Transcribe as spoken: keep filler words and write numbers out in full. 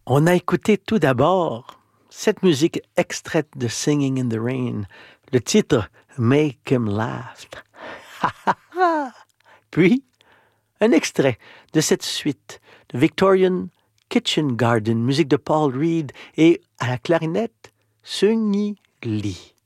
On a écouté tout d'abord cette musique extraite de Singing in the Rain, le titre Make Him Laugh. Puis, un extrait de cette suite de Victorian Kitchen Garden, musique de Paul Reed et à la clarinette, Seung-Yi Lee.